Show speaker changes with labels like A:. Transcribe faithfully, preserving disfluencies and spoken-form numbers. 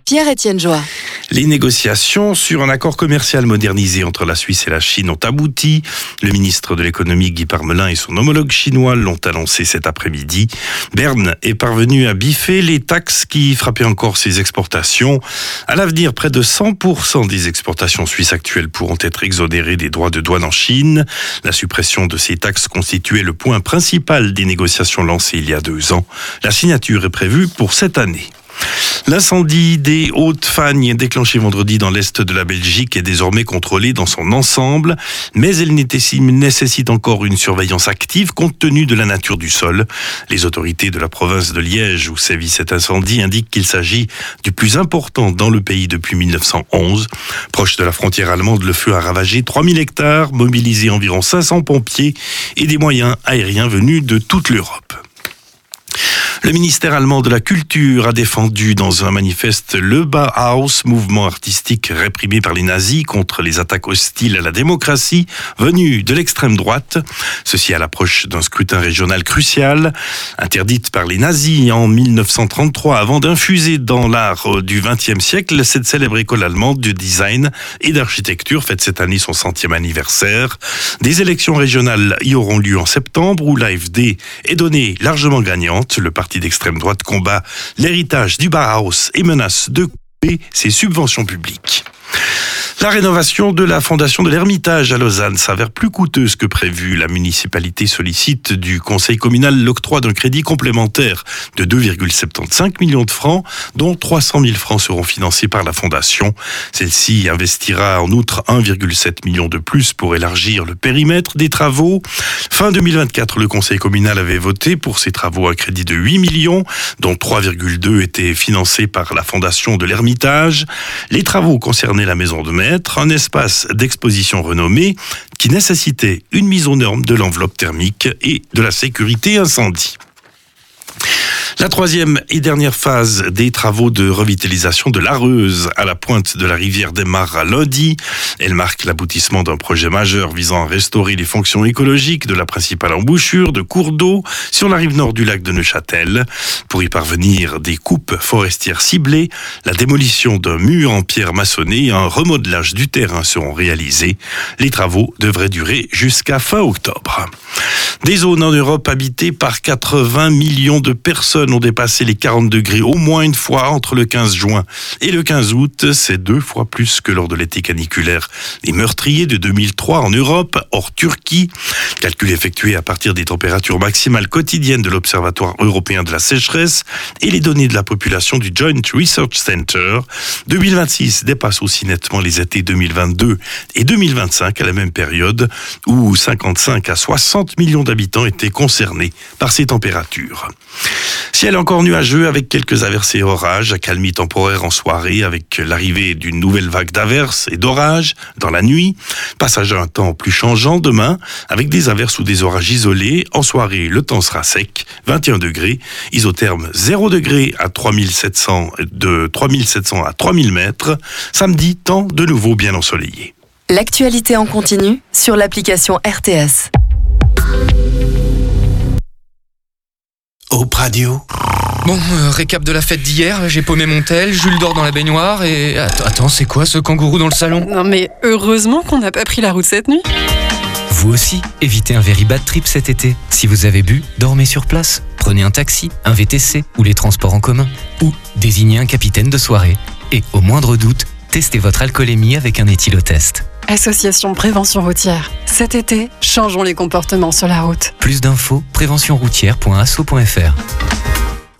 A: Pierre-Étienne Joa.
B: Les négociations sur un accord commercial modernisé entre la Suisse et la Chine ont abouti. Le ministre de l'économie Guy Parmelin et son homologue chinois l'ont annoncé cet après-midi. Berne est parvenu à biffer les taxes qui frappaient encore ses exportations. À l'avenir, près de cent pour cent des exportations suisses actuelles pourront être exonérées des droits de douane en Chine. La suppression de ces taxes constituait le point principal des négociations lancées il y a deux ans. La signature est prévue pour cette année. L'incendie des Hautes-Fagnes, déclenché vendredi dans l'est de la Belgique, est désormais contrôlé dans son ensemble, mais elle nécessite encore une surveillance active compte tenu de la nature du sol. Les autorités de la province de Liège, où sévit cet incendie, indiquent qu'il s'agit du plus important dans le pays depuis mille neuf cent onze. Proche de la frontière allemande, le feu a ravagé trois mille hectares, mobilisé environ cinq cents pompiers et des moyens aériens venus de toute l'Europe. Le ministère allemand de la Culture a défendu dans un manifeste le Bauhaus, mouvement artistique réprimé par les nazis contre les attaques hostiles à la démocratie venues de l'extrême droite. Ceci à l'approche d'un scrutin régional crucial. Interdite par les nazis en mille neuf cent trente-trois avant d'infuser dans l'art du vingtième siècle, cette célèbre école allemande de design et d'architecture fête cette année son centième anniversaire. Des élections régionales y auront lieu en septembre où l'A F D est donnée largement gagnante. Le parti d'extrême droite combat l'héritage du Bauhaus et menace de couper ses subventions publiques. La rénovation de la fondation de l'Ermitage à Lausanne s'avère plus coûteuse que prévu. La municipalité sollicite du conseil communal l'octroi d'un crédit complémentaire de deux virgule soixante-quinze millions de francs, dont trois cent mille francs seront financés par la fondation. Celle-ci investira en outre un virgule sept million de plus pour élargir le périmètre des travaux. Fin deux mille vingt-quatre, le conseil communal avait voté pour ces travaux un crédit de huit millions, dont trois virgule deux étaient financés par la fondation de l'Ermitage. Les travaux concernaient la maison de maître, un espace d'exposition renommé qui nécessitait une mise aux normes de l'enveloppe thermique et de la sécurité incendie. La troisième et dernière phase des travaux de revitalisation de l'Areuse à la pointe de la rivière démarre à lundi. Elle marque l'aboutissement d'un projet majeur visant à restaurer les fonctions écologiques de la principale embouchure de cours d'eau sur la rive nord du lac de Neuchâtel. Pour y parvenir, des coupes forestières ciblées, la démolition d'un mur en pierre maçonnée et un remodelage du terrain seront réalisés. Les travaux devraient durer jusqu'à fin octobre. Des zones en Europe habitées par quatre-vingts millions de personnes ont dépassé les quarante degrés au moins une fois entre le quinze juin et le quinze août. C'est deux fois plus que lors de l'été caniculaire et meurtrier de deux mille trois en Europe, hors Turquie. Calcul effectué à partir des températures maximales quotidiennes de l'Observatoire européen de la sécheresse et les données de la population du Joint Research Center. deux mille vingt-six dépasse aussi nettement les étés deux mille vingt-deux et deux mille vingt-cinq à la même période où cinquante-cinq à soixante millions d'habitants étaient concernés par ces températures. Ciel encore nuageux avec quelques averses et orages, accalmie temporaire en soirée avec l'arrivée d'une nouvelle vague d'averses et d'orages dans la nuit. Passage à un temps plus changeant demain avec des averses ou des orages isolés. En soirée, le temps sera sec, vingt et un degrés, isotherme zéro degré à trois mille sept cents, de trois mille sept cents à trois mille mètres. Samedi, temps de nouveau bien ensoleillé.
A: L'actualité en continu sur l'application R T S.
C: Au Radio.
D: Bon, euh, récap de la fête d'hier, j'ai paumé mon tel, Jules dort dans la baignoire et... Attends, attends, c'est quoi ce kangourou dans le salon ?
E: Non mais heureusement qu'on n'a pas pris la route cette nuit.
F: Vous aussi, évitez un very bad trip cet été. Si vous avez bu, dormez sur place. Prenez un taxi, un V T C ou les transports en commun. Ou désignez un capitaine de soirée. Et au moindre doute, testez votre alcoolémie avec un éthylotest.
E: Association Prévention Routière. Cet été, changeons les comportements sur la route.
F: Plus d'infos, prévention routière point asso point f r.